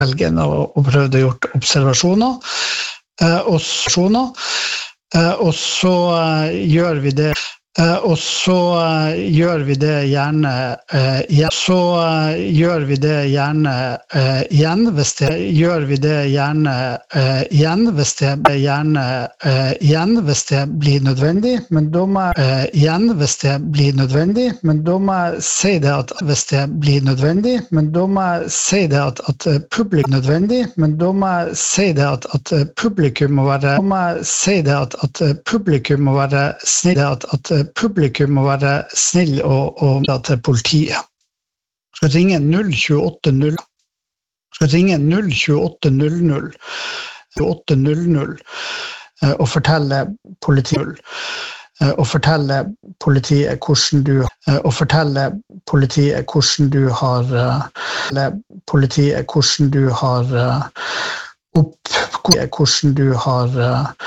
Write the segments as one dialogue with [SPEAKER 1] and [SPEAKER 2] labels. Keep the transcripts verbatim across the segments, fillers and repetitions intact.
[SPEAKER 1] helgen og, og prøvde å gjort observasjoner, uh, og, uh, og så uh, gjør vi det Uh, og så uh, gjør vi det gjerne uh, igjen. Så uh, gjør vi det gjerne uh, igjen hvis det gjør vi det gjerne uh, igjen hvis det gjerne uh, igjen hvis det blir nødvendig, men da må uh, igjen hvis det blir nødvendig, men da må jeg si det at hvis det blir nødvendig, men da må jeg si det at at publikum nødvendig, men da må jeg si det at at publikum må være da må jeg si det at at publikum må være snill at at publikum må være snill og, og da til politiet. Skal ringe null tjueåtte null. Skal ringe null tjueåtte null null. tjueåtte null null og fortelle politiet og fortelle politiet hvordan du og fortelle politiet hvordan du har politiet hvordan du har opp hvordan du har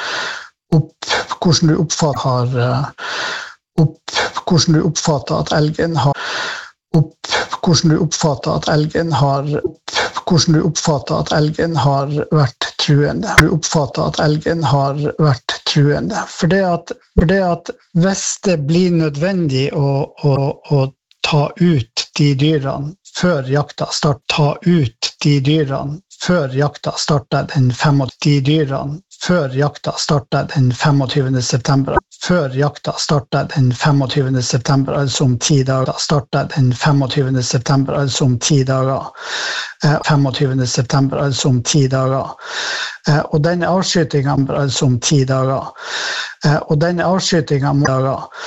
[SPEAKER 1] opp hvordan du oppfatter har opp hvordan du oppfatter at elgen har opp hvordan du oppfatter at elgen har opp hvordan du oppfatter at elgen har vært truende. Du oppfatter at elgen har vært truende. For det at, for det at hvis det blir nødvendig å, å, å ta ut de dyrene før jakta starter, ta ut de dyrene før jakta starter den femogtyvende de dyrene før jakta starter den femogtyvende september. Før jakta starter den femogtyvende september, altså om ti dager. Starter den femogtyvende september, altså om ti dager. femogtyvende september, altså om ti dager. Og den avskytingen, altså om ti dager. Og den avskytingen må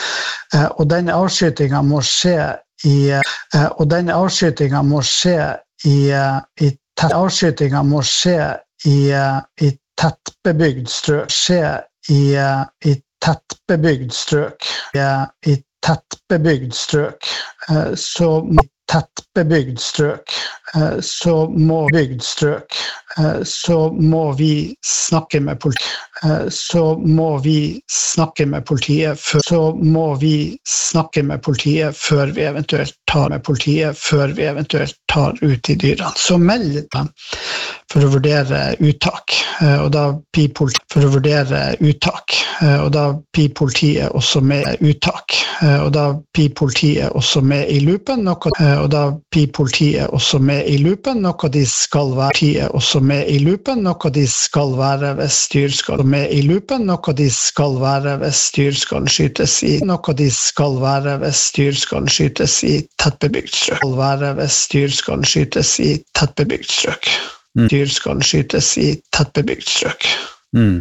[SPEAKER 1] og den avskytingen må skje i og den avskytingen må skje i i avskytingen må skje i i tettbebygd strøk, skje i, i tettbebygd strøk, i tettbebygd strøk, så må tettbebygd strøk, så må bygd strøk, så må vi snakke med politiet, så må vi snakke med politiet, før, så må vi snakke med politiet før vi eventuelt tar med politiet, før vi eventuelt tar ut de dyrene. Så meld dem for å vurdere uttak, og da blir politiet for å vurdere uttak, og da blir politiet også med uttak, og da blir politiet også med i loopen, noe, og da blir politiet også med i loopen, noe de skal være politiet også med i loopen, noe de skal være hvis dyr skal med i loopen, noe de skal være hvis dyr skal skytes i, noe de skal være hvis dyr skal skytes i tettbebygd strøk, skal være hvis dyr skal skytes i tettbebygd strøk. Mm. Dyr skal skytes i tettbebygd strøk. Mm.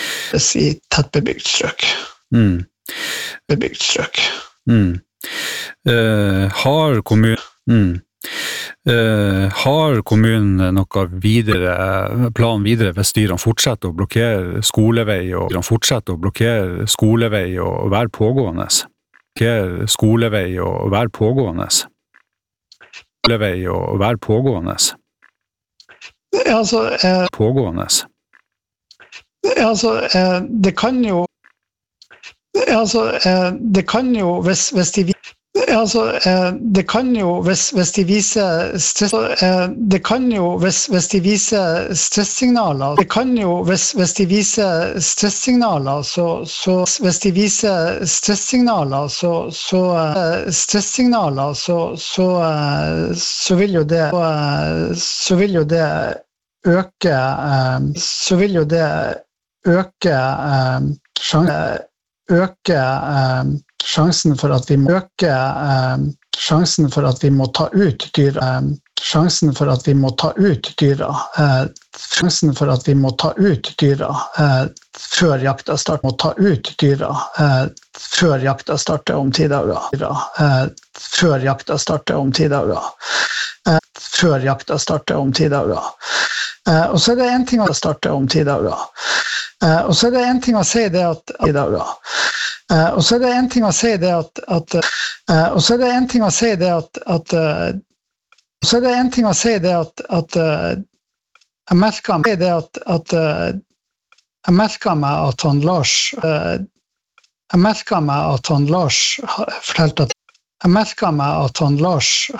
[SPEAKER 1] I tettbebygd strøk. Mm. Bebygd strøk.
[SPEAKER 2] Mm. Uh, har kommunen mm. uh, har kommunen noe videre plan videre hvis dyrene fortsetter å blokkere skolevei og dyrene fortsetter å blokkere skolevei og være pågående? Blokkere skolevei og være pågående? Skolevei og være pågående?
[SPEAKER 1] Altså, eh,
[SPEAKER 2] pågående.
[SPEAKER 1] Altså, eh, det kan jo altså, eh, det kan jo hvis, hvis de altså, eh, det kan jo hvis, hvis de viser stress, eh, det kan jo hvis, hvis de viser stressignaler, det kan jo hvis, hvis de viser stressignaler, så, så hvis de viser stressignaler, så, så eh, stressignaler, så, så, eh, så vil jo det så vil jo det øke eh, så vil jo det øke eh, sjansen øke eh, sjansen for at vi må øke eh, sjansen for at vi må ta ut dyr eh, sjansen for at vi må ta ut dyra eh, sjansen for at vi må ta ut dyra eh, før jakta starter må ta ut dyra eh, før jakta starter om ti dager eh, før jakta starter om ti dager eh, før jakta starter om ti dager eh, og så er det en ting å starte om ti dager eh, og så er det en ting å si det at i dager Uh, og så er det en ting å si det at, at uh, og så er det en ting å si det at, at uh, så er det en ting å si det at, at uh, jeg merker meg det at, at uh, jeg merker meg at han Lars uh, jeg merker meg at han Lars fortalte at jeg merker meg at han Lars